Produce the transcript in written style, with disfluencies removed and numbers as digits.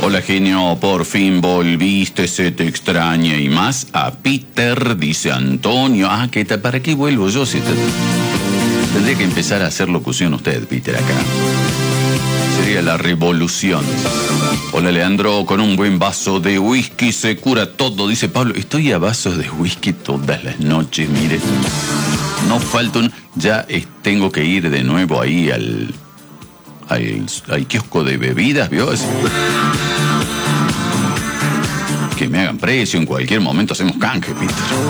Hola genio, por fin volviste, se te extraña y más a Peter, dice Antonio. ¿Para qué vuelvo yo? Tendría que empezar a hacer locución usted, Peter, acá. Sería la revolución. Hola Leandro, con un buen vaso de whisky se cura todo, dice Pablo. Estoy a vasos de whisky todas las noches, mire. No falta un... Ya tengo que ir de nuevo ahí al kiosco de bebidas, ¿vio? Que me hagan precio, en cualquier momento hacemos canje, Peter.